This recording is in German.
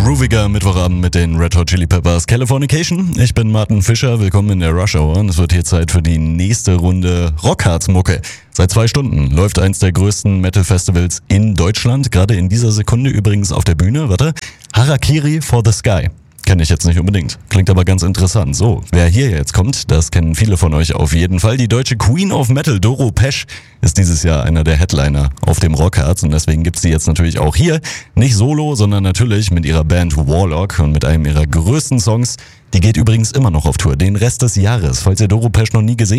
grooviger Mittwochabend mit den Red Hot Chili Peppers Californication. Ich bin Martin Fischer, willkommen in der Rush Hour und es wird hier Zeit für die nächste Runde Rockharz-Mucke. Seit 2 Stunden läuft eins der größten Metal-Festivals in Deutschland, gerade in dieser Sekunde übrigens auf der Bühne. Harakiri for the Sky. Kenne ich jetzt nicht unbedingt. Klingt aber ganz interessant. So, wer hier jetzt kommt, das kennen viele von euch auf jeden Fall. Die deutsche Queen of Metal, Doro Pesch, ist dieses Jahr einer der Headliner auf dem Rockharz und deswegen gibt's sie jetzt natürlich auch hier. Nicht solo, sondern natürlich mit ihrer Band Warlock und mit einem ihrer größten Songs. Die geht übrigens immer noch auf Tour, den Rest des Jahres. Falls ihr Doro Pesch noch nie gesehen